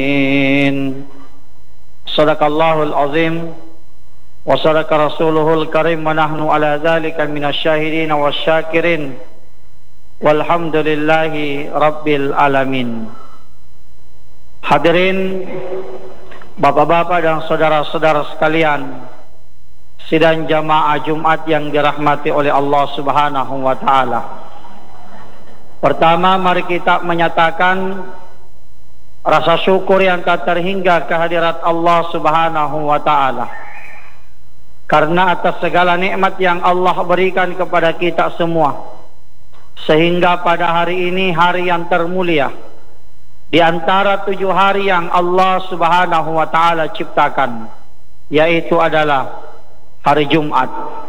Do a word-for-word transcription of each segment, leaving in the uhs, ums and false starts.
Sadaqallahul azim wa sadaqa rasuluhul karim wa nahnu ala dzalika minasyahidin wasyakirin walhamdulillahi rabbil alamin. Hadirin bapak-bapak dan saudara-saudara sekalian, sidang jamaah Jumat yang dirahmati oleh Allah Subhanahu wa taala. Pertama, mari kita menyatakan rasa syukur yang tak terhingga kehadirat Allah Subhanahu wa taala. Karena atas segala nikmat yang Allah berikan kepada kita semua, sehingga pada hari ini hari yang termulia di antara tujuh hari yang Allah Subhanahu wa taala ciptakan, yaitu adalah hari Jumat.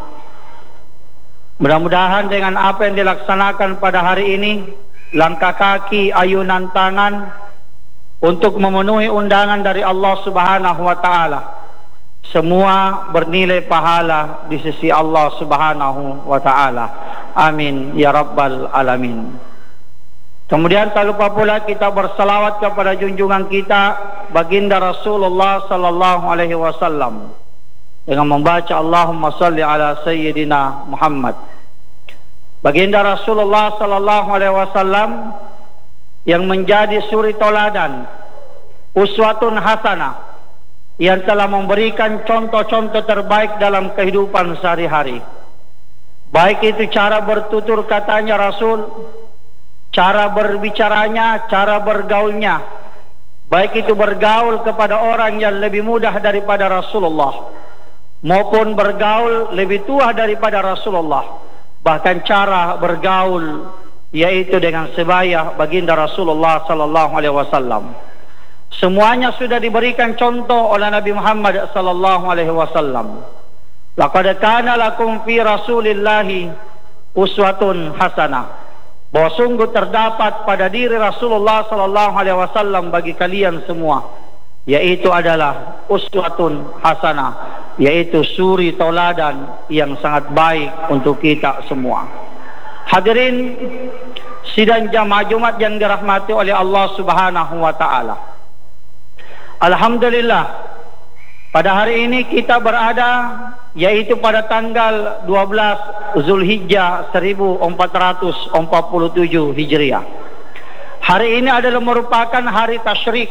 Mudah-mudahan dengan apa yang dilaksanakan pada hari ini, langkah kaki, ayunan tangan untuk memenuhi undangan dari Allah Subhanahu wa taala, semua bernilai pahala di sisi Allah Subhanahu wa taala. Amin ya rabbal alamin. Kemudian tak lupa pula kita bersalawat kepada junjungan kita baginda Rasulullah sallallahu alaihi wasallam dengan membaca Allahumma salli ala sayyidina Muhammad. Baginda Rasulullah sallallahu alaihi wasallam yang menjadi suri toladan, uswatun hasanah, yang telah memberikan contoh-contoh terbaik dalam kehidupan sehari-hari. Baik itu cara bertutur katanya Rasul, cara berbicaranya, cara bergaulnya. Baik itu bergaul kepada orang yang lebih mudah daripada Rasulullah, maupun bergaul lebih tua daripada Rasulullah. Bahkan cara bergaul yaitu dengan sebaya baginda Rasulullah sallallahu alaihi wasallam. Semuanya sudah diberikan contoh oleh Nabi Muhammad sallallahu alaihi wasallam. Laqad kana lakum fi Rasulillahi uswatun hasanah. Bahwa sungguh terdapat pada diri Rasulullah sallallahu alaihi wasallam bagi kalian semua, yaitu adalah uswatun hasanah, yaitu suri tauladan yang sangat baik untuk kita semua. Hadirin sidang jamaah Jumat yang dirahmati oleh Allah Subhanahu wa taala. Alhamdulillah, pada hari ini kita berada yaitu pada tanggal dua belas Zulhijjah seribu empat ratus empat puluh tujuh Hijriah. Hari ini adalah merupakan hari tasyrik,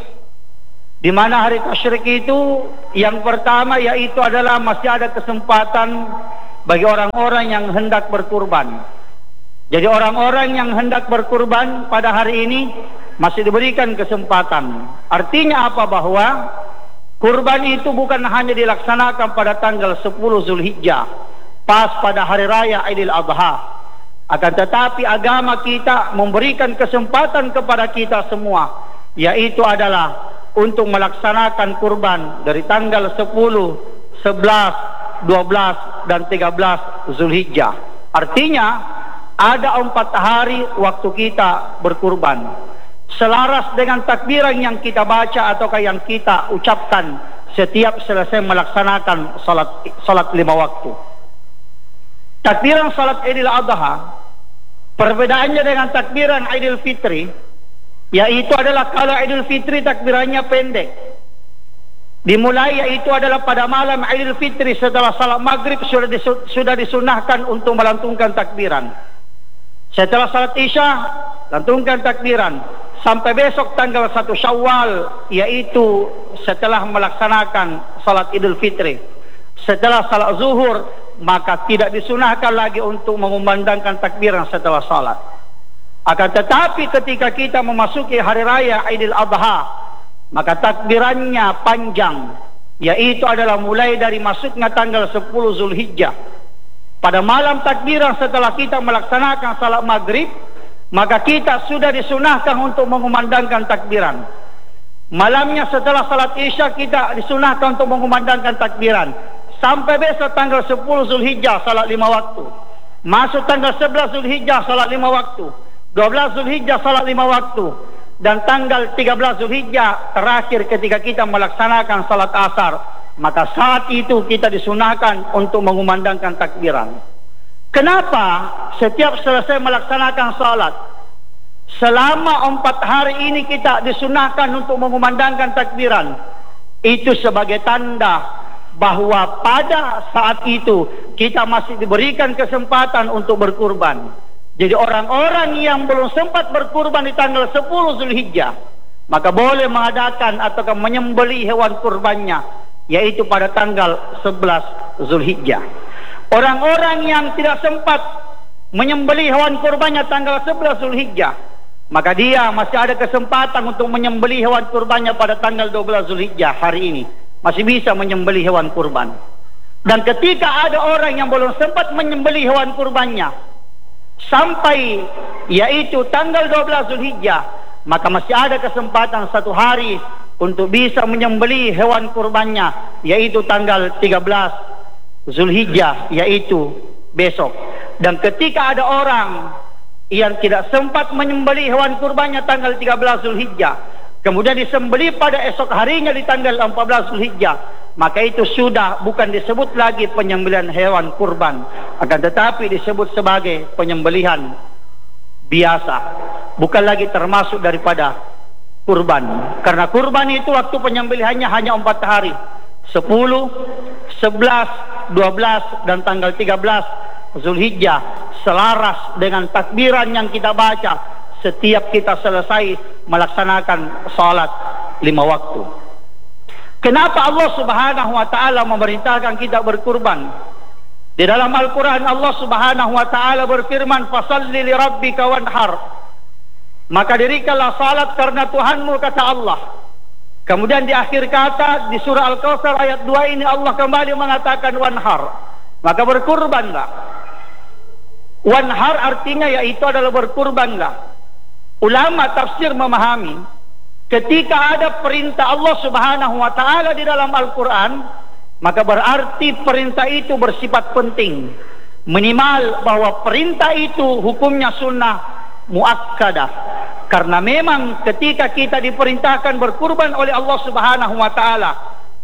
di mana hari tasyrik itu yang pertama yaitu adalah masih ada kesempatan bagi orang-orang yang hendak berkurban. Jadi orang-orang yang hendak berkurban pada hari ini masih diberikan kesempatan. Artinya apa? Bahwa kurban itu bukan hanya dilaksanakan pada tanggal sepuluh Zulhijjah, pas pada hari raya Idul Adha. Akan tetapi agama kita memberikan kesempatan kepada kita semua, yaitu adalah untuk melaksanakan kurban dari tanggal sepuluh, sebelas, dua belas, dan tiga belas Zulhijjah. Artinya ada empat hari waktu kita berkurban, selaras dengan takbiran yang kita baca ataukah yang kita ucapkan setiap selesai melaksanakan salat salat lima waktu. Takbiran salat Idul Adha, perbedaannya dengan takbiran Idul Fitri, yaitu adalah kalau Idul Fitri takbirannya pendek, dimulai yaitu adalah pada malam Idul Fitri setelah salat maghrib sudah disu, sudah disunahkan untuk melantunkan takbiran. Setelah salat Isya lantunkan takbiran sampai besok tanggal satu Syawal, yaitu setelah melaksanakan salat Idul Fitri. Setelah salat zuhur maka tidak disunahkan lagi untuk mengumandangkan takbiran setelah salat. Akan tetapi ketika kita memasuki hari raya Idul Adha, maka takbirannya panjang, yaitu adalah mulai dari masuknya tanggal sepuluh Zulhijjah. Pada malam takbiran setelah kita melaksanakan salat maghrib, maka kita sudah disunahkan untuk mengumandangkan takbiran. Malamnya setelah salat Isya kita disunahkan untuk mengumandangkan takbiran. Sampai besok tanggal sepuluh Zulhijjah salat lima waktu. Masuk tanggal sebelas Zulhijjah salat lima waktu. dua belas Zulhijjah salat lima waktu. Dan tanggal tiga belas Zulhijjah terakhir ketika kita melaksanakan salat asar, maka saat itu kita disunahkan untuk mengumandangkan takbiran. Kenapa setiap selesai melaksanakan salat, selama empat hari ini kita disunahkan untuk mengumandangkan takbiran. Itu sebagai tanda bahwa pada saat itu kita masih diberikan kesempatan untuk berkurban. Jadi orang-orang yang belum sempat berkurban di tanggal sepuluh Zulhijjah, maka boleh mengadakan atau menyembelih hewan kurbannya, yaitu pada tanggal sebelas Zulhijjah. Orang-orang yang tidak sempat menyembelih hewan kurbannya tanggal sebelas Zulhijjah, maka dia masih ada kesempatan untuk menyembelih hewan kurbannya pada tanggal dua belas Zulhijjah hari ini. Masih bisa menyembelih hewan kurban. Dan ketika ada orang yang belum sempat menyembelih hewan kurbannya sampai yaitu tanggal dua belas Zulhijjah, maka masih ada kesempatan satu hari untuk bisa menyembelih hewan kurbannya, yaitu tanggal tiga belas Zulhijjah, yaitu besok. Dan ketika ada orang yang tidak sempat menyembelih hewan kurbannya tanggal tiga belas Zulhijjah, kemudian disembelih pada esok harinya di tanggal empat belas Zulhijjah, maka itu sudah bukan disebut lagi penyembelihan hewan kurban, akan tetapi disebut sebagai penyembelihan biasa, bukan lagi termasuk daripada kurban. Karena kurban itu waktu penyembelihannya hanya empat hari, sepuluh, sebelas, dua belas dan tanggal tiga belas Zulhijjah, selaras dengan takbiran yang kita baca setiap kita selesai melaksanakan salat lima waktu. Kenapa Allah Subhanahu wa taala memerintahkan kita berkurban? Di dalam Al-Qur'an Allah Subhanahu wa taala berfirman, "Fashalli li rabbika wanhar." Maka dirikanlah salat karena Tuhanmu, kata Allah. Kemudian di akhir kata di surah Al-Kautsar ayat dua ini Allah kembali mengatakan wanhar. Maka berkurbanlah. Wanhar artinya yaitu adalah berkurbanlah. Ulama tafsir memahami ketika ada perintah Allah Subhanahu wa taala di dalam Al-Qur'an, maka berarti perintah itu bersifat penting. Minimal bahwa perintah itu hukumnya sunnah muakkadah. Karena memang ketika kita diperintahkan berkurban oleh Allah Subhanahu wa taala,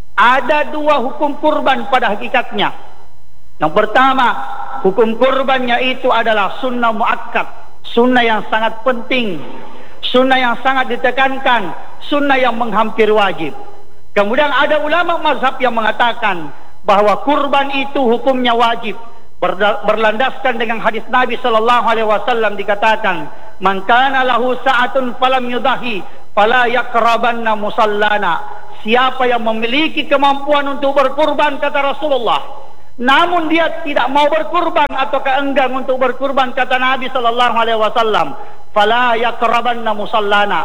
ada dua hukum kurban pada hakikatnya. Yang pertama, hukum kurbannya itu adalah sunnah muakkad. Sunnah yang sangat penting, sunnah yang sangat ditekankan, sunnah yang menghampiri wajib. Kemudian ada ulama mazhab yang mengatakan bahwa kurban itu hukumnya wajib, berlandaskan dengan hadis Nabi sallallahu alaihi wasallam dikatakan, "Man kana lahu sa'atun falam yudahi fala yaqrabanna musallana." Siapa yang memiliki kemampuan untuk berkurban, kata Rasulullah, namun dia tidak mau berkurban atau keenggang untuk berkurban, kata Nabi sallallahu alaihi wasallam, fala yaqrabanna musallana,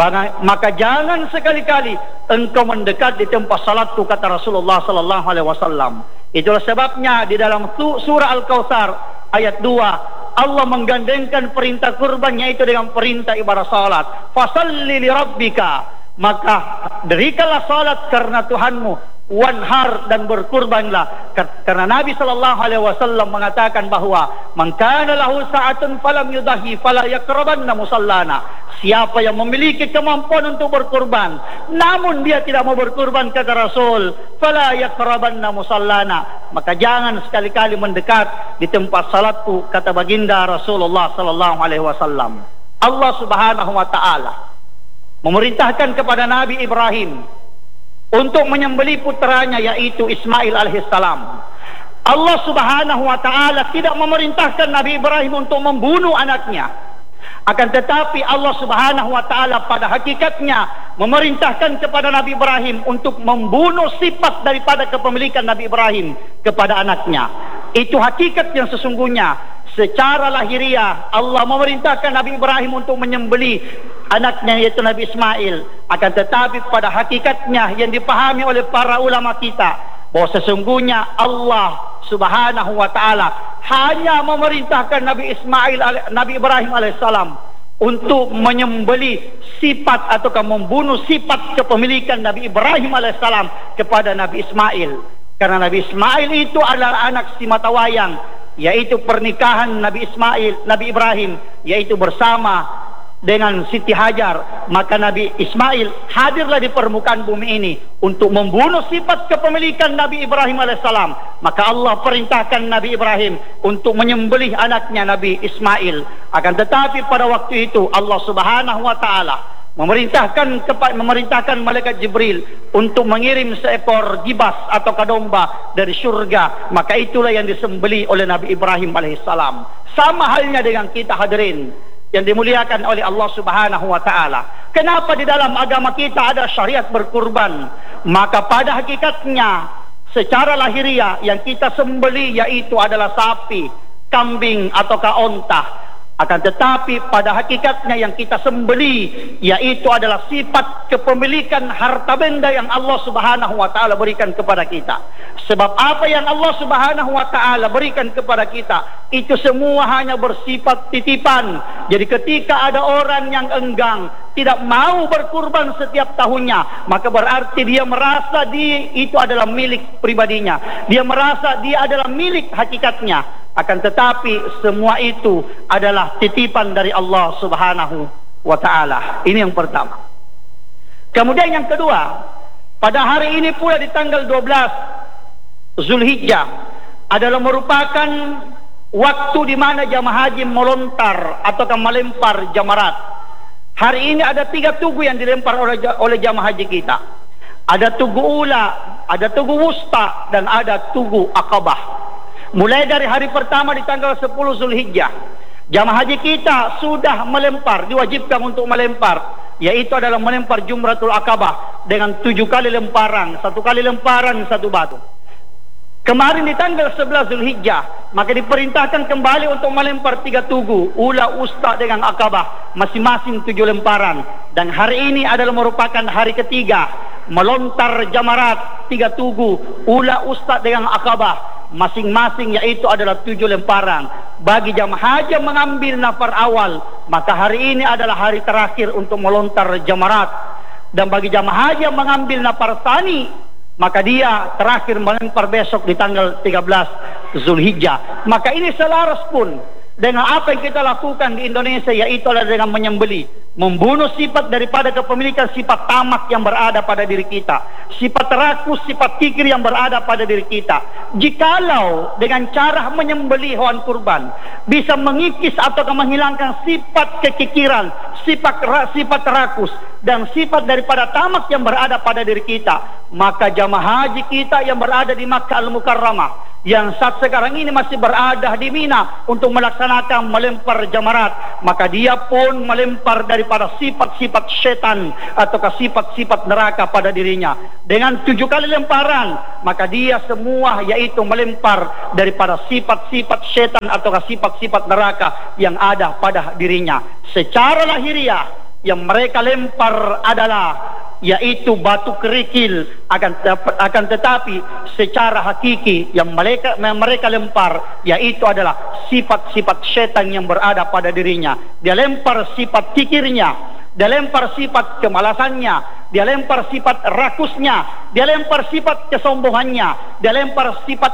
maka jangan sekali-kali engkau mendekat di tempat salatku, kata Rasulullah sallallahu alaihi wasallam. Itulah sebabnya di dalam surah Al-Kautsar ayat dua Allah menggandengkan perintah kurbannya itu dengan perintah ibadah salat. Fasalli li rabbika, maka dirikanlah salat karena Tuhanmu, wanhar dan berkurbanlah. Karena Nabi sallallahu alaihi wasallam mengatakan bahwa man kana lahu sa'atun falam yudahi fala yaqrabanna musallana. Siapa yang memiliki kemampuan untuk berkurban namun dia tidak mau berkurban, kata Rasul, fala yaqrabanna musallana, maka jangan sekali-kali mendekat di tempat salatku, kata baginda Rasulullah sallallahu alaihi wasallam. Allah Subhanahu wa taala memerintahkan kepada Nabi Ibrahim untuk menyembelih putranya yaitu Ismail alaihissalam. Allah Subhanahu wa taala tidak memerintahkan Nabi Ibrahim untuk membunuh anaknya. Akan tetapi Allah Subhanahu wa taala pada hakikatnya memerintahkan kepada Nabi Ibrahim untuk membunuh sifat daripada kepemilikan Nabi Ibrahim kepada anaknya. Itu hakikat yang sesungguhnya. Secara lahiriah Allah memerintahkan Nabi Ibrahim untuk menyembelih anaknya yaitu Nabi Ismail. Akan tetapi pada hakikatnya yang dipahami oleh para ulama kita bahwa sesungguhnya Allah Subhanahu wa taala hanya memerintahkan Nabi Ismail Nabi Ibrahim alaihissalam untuk menyembelih sifat atau membunuh sifat kepemilikan Nabi Ibrahim alaihissalam kepada Nabi Ismail. Karena Nabi Ismail itu adalah anak si matawayang, yaitu pernikahan Nabi Ismail, Nabi Ibrahim, yaitu bersama dengan Siti Hajar, maka Nabi Ismail hadirlah di permukaan bumi ini untuk membunuh sifat kepemilikan Nabi Ibrahim alaihissalam. Maka Allah perintahkan Nabi Ibrahim untuk menyembelih anaknya Nabi Ismail. Akan tetapi pada waktu itu Allah Subhanahu wa taala memerintahkan kepada memerintahkan malaikat Jibril untuk mengirim seekor gibas atau domba dari surga. Maka itulah yang disembelih oleh Nabi Ibrahim alaihissalam. Sama halnya dengan kita hadirin yang dimuliakan oleh Allah Subhanahu wa taala. Kenapa di dalam agama kita ada syariat berkurban? Maka pada hakikatnya secara lahiriah yang kita sembelih yaitu adalah sapi, kambing ataukah onta. Akan tetapi pada hakikatnya yang kita sembelih yaitu adalah sifat kepemilikan harta benda yang Allah Subhanahu wa taala berikan kepada kita. Sebab apa yang Allah Subhanahu wa taala berikan kepada kita itu semua hanya bersifat titipan. Jadi ketika ada orang yang enggan, tidak mau berkurban setiap tahunnya, maka berarti dia merasa dia itu adalah milik pribadinya. Dia merasa dia adalah milik hakikatnya. Akan tetapi semua itu adalah titipan dari Allah Subhanahu wa taala. Ini yang pertama. Kemudian yang kedua, pada hari ini pula di tanggal dua belas Zulhijjah adalah merupakan waktu di mana jamaah haji melontar atau melempar jamarat. Hari ini ada tiga tugu yang dilempar oleh, oleh jamaah haji kita. Ada tugu ula, ada tugu wusta, dan ada tugu akabah. Mulai dari hari pertama di tanggal sepuluh Zulhijjah, jamaah haji kita sudah melempar, diwajibkan untuk melempar, yaitu adalah melempar Jumratul Akabah dengan tujuh kali lemparan, satu kali lemparan satu batu. Kemarin di tanggal sebelas Zulhijjah, maka diperintahkan kembali untuk melempar tiga tugu, ula, usta dengan akabah, masing-masing tujuh lemparan. Dan hari ini adalah merupakan hari ketiga melontar jamarat tiga tugu, ula, usta dengan akabah, masing-masing yaitu adalah tujuh lemparan. Bagi jamaah haji yang mengambil nafar awal, maka hari ini adalah hari terakhir untuk melontar jamarat. Dan bagi jamaah haji yang mengambil nafar tsani, maka dia terakhir melempar besok di tanggal tiga belas Zulhijjah. Maka ini selaras pun dengan apa yang kita lakukan di Indonesia, yaitu adalah dengan menyembelih, membunuh sifat daripada kepemilikan sifat tamak yang berada pada diri kita, sifat rakus, sifat kikir yang berada pada diri kita. Jikalau dengan cara menyembelih hewan kurban bisa mengikis atau menghilangkan sifat kekikiran, sifat sifat rakus dan sifat daripada tamak yang berada pada diri kita, maka jamaah haji kita yang berada di Makkah Al-Mukarramah, yang saat sekarang ini masih berada di Mina untuk melaksanakan melempar jamarat, maka dia pun melempar daripada sifat-sifat setan ataukah sifat-sifat neraka pada dirinya. Dengan tujuh kali lemparan, maka dia semua yaitu melempar daripada sifat-sifat setan ataukah sifat-sifat neraka yang ada pada dirinya. Secara lahiriah yang mereka lempar adalah yaitu batu kerikil, akan akan tetapi secara hakiki yang mereka yang mereka lempar yaitu adalah sifat-sifat setan yang berada pada dirinya. Dia lempar sifat kikirnya, dia lempar sifat kemalasannya, dia lempar sifat rakusnya, dia lempar sifat kesombongannya, dia lempar sifat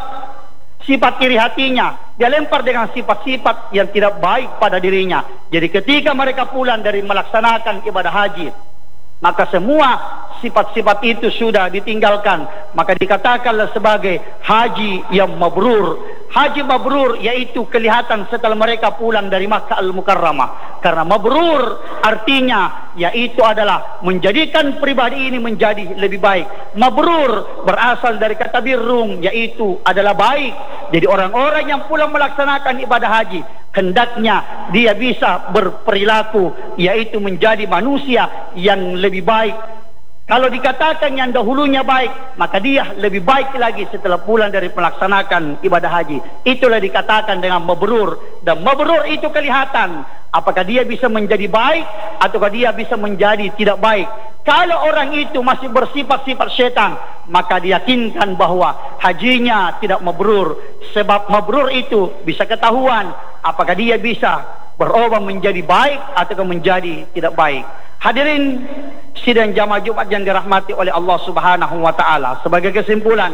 sifat iri hatinya, dia lempar dengan sifat-sifat yang tidak baik pada dirinya. Jadi ketika mereka pulang dari melaksanakan ibadah haji, maka semua sifat-sifat itu sudah ditinggalkan, maka dikatakanlah sebagai haji yang mabrur. Haji mabrur yaitu kelihatan setelah mereka pulang dari Makkah Al-Mukarramah. Karena mabrur artinya yaitu adalah menjadikan pribadi ini menjadi lebih baik. Mabrur berasal dari kata birrung, yaitu adalah baik. Jadi orang-orang yang pulang melaksanakan ibadah haji, hendaknya dia bisa berperilaku yaitu menjadi manusia yang lebih baik. Kalau dikatakan yang dahulunya baik, maka dia lebih baik lagi setelah pulang dari melaksanakan ibadah haji. Itulah dikatakan dengan mabrur. Dan mabrur itu kelihatan apakah dia bisa menjadi baik ataukah dia bisa menjadi tidak baik. Kalau orang itu masih bersifat-sifat setan, maka diyakinkan bahwa hajinya tidak mabrur. Sebab mabrur itu bisa ketahuan apakah dia bisa berubah menjadi baik ataukah menjadi tidak baik. Hadirin sidang jamaah Jumat yang dirahmati oleh Allah Subhanahu wa taala, sebagai kesimpulan,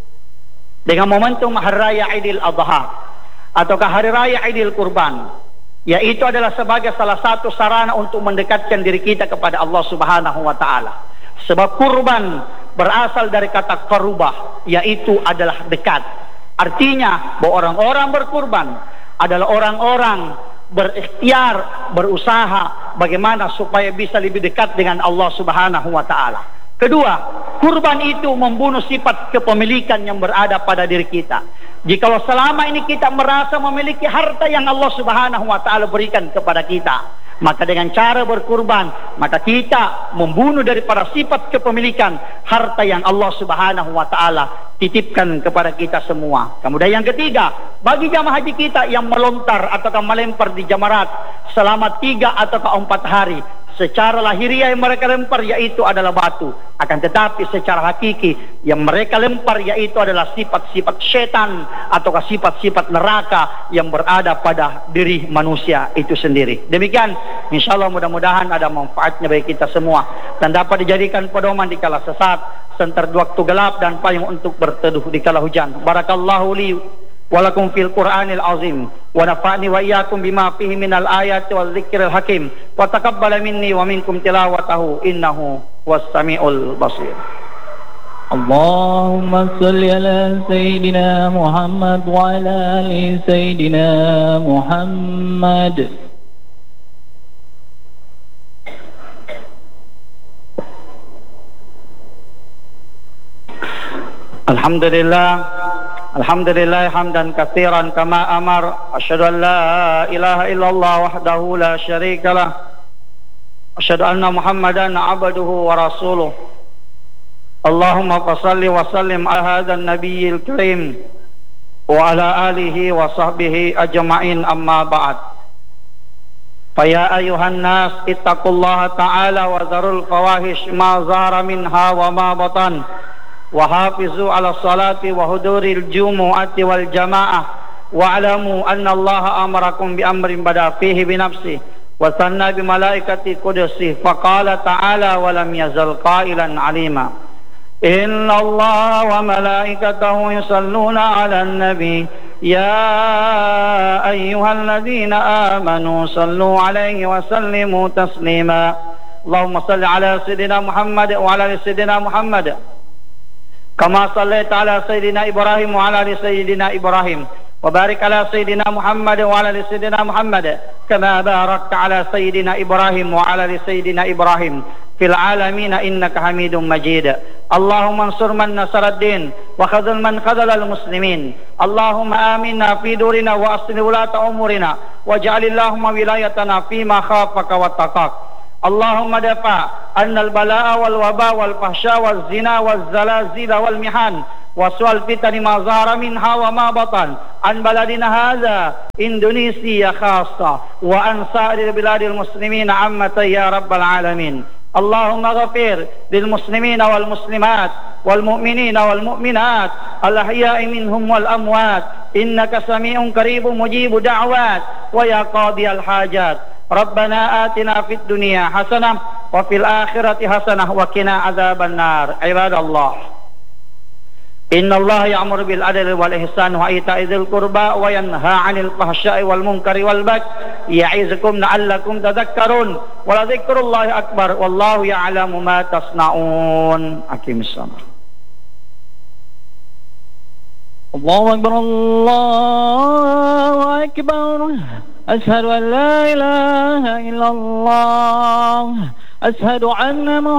dengan momentum hari raya Idul Adha ataukah hari raya Idul Kurban, yaitu adalah sebagai salah satu sarana untuk mendekatkan diri kita kepada Allah Subhanahu wa taala. Sebab kurban berasal dari kata qarubah, yaitu adalah dekat. Artinya bahwa orang-orang berkurban adalah orang-orang berikhtiar, berusaha bagaimana supaya bisa lebih dekat dengan Allah Subhanahu wa taala. Kedua, kurban itu membunuh sifat kepemilikan yang berada pada diri kita. Jikalau selama ini kita merasa memiliki harta yang Allah Subhanahu wa taala berikan kepada kita, maka dengan cara berkurban, maka kita membunuh daripada sifat kepemilikan harta yang Allah Subhanahu wa taala titipkan kepada kita semua. Kemudian yang ketiga, bagi jamaah haji kita yang melontar atau melempar di jamarat selama tiga atau empat hari, secara lahiriah yang mereka lempar yaitu adalah batu, akan tetapi secara hakiki yang mereka lempar yaitu adalah sifat-sifat setan atau sifat-sifat neraka yang berada pada diri manusia itu sendiri. Demikian, insyaallah mudah-mudahan ada manfaatnya bagi kita semua dan dapat dijadikan pedoman di kala sesat, serta waktu gelap dan payung untuk berteduh di kala hujan. Barakallahu li walakum fil Qur'anil azim wa nafa'ni wa iyyakum bima fihi minal ayati wal dzikril hakim wa taqabbala minni wa minkum tilawatahu innahu was samiul basir. Allahumma salli ala sayyidina Muhammad wa ala ali sayyidina Muhammad. Alhamdulillah, alhamdulillah hamdan katsiran kama amar. Asyhadu an la ilaha illallah wahdahu la syarika lah. Asyhadu anna Muhammadan abduhu wa rasuluh. Allahumma fassalli wa sallim ala hadzal nabiyil karim wa ala alihi wa sahbihi ajma'in, amma ba'd. Fa ya ayyuhan nas ittaqullaha ta'ala wa dharul fawahish ma zahara minha wa ma batan. وحافظوا على الصلاة وحضور الجمعة والجماعة واعلموا أن الله أمركم بأمر بدأ فيه بنفسه وثنى بملائكة قدسه فقال تعالى ولم يزل قائلا عليما إن الله وملائكته يصلون على النبي يا أيها الذين آمنوا صلوا عليه وسلموا تسليما اللهم صل على سيدنا محمد وعلى سيدنا محمد كما صليت على سيدنا إبراهيم وعلى آل سيدنا إبراهيم وبارك على سيدنا محمد وعلى آل سيدنا محمد كما باركت على سيدنا إبراهيم وعلى آل سيدنا إبراهيم في العالمين إنك حميد مجيد. اللهم انصر من نصر الدين وخذل من خذل المسلمين. اللهم آمنا في دورنا وأصلح ولاة أمورنا واجعل اللهم ولايتنا فيما خافك واتقاك. اللهم دفع أن البلاء والوباء والفحشاء والزنا والزلازل والمحن وسوء الفتن ما ظهر منها وما بطن عن بلدنا هذا إندونيسيا خاصة وعن سائر بلاد المسلمين عامة يا رب العالمين. اللهم اغفر للمسلمين والمسلمات والمؤمنين والمؤمنات الأحياء منهم والأموات إنك سميع قريب مجيب دعوات ويا قاضي الحاجات. ربنا آتنا في الدنيا حسنة وفي الآخرة حسنة وقنا عذاب النار. عباد الله إن الله يأمر بالعدل والإحسان وإيتاء ذي القربى وينهى عن الفحشاء والمنكر والبغي يعظكم لعلكم تذكرون ولذكر الله أكبر والله يعلم ما تصنعون. أقم الصلاة. الله أكبر الله أكبر أشهد أن لا إله إلا الله أشهد أن محمدا